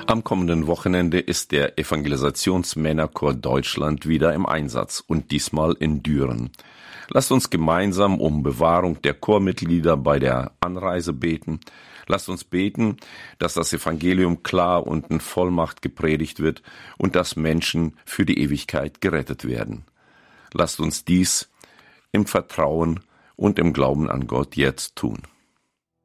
Am kommenden Wochenende ist der Evangelisationsmännerchor Deutschland wieder im Einsatz und diesmal in Düren. Lasst uns gemeinsam um Bewahrung der Chormitglieder bei der Anreise beten. Lasst uns beten, dass das Evangelium klar und in Vollmacht gepredigt wird und dass Menschen für die Ewigkeit gerettet werden. Lasst uns dies im Vertrauen und im Glauben an Gott jetzt tun.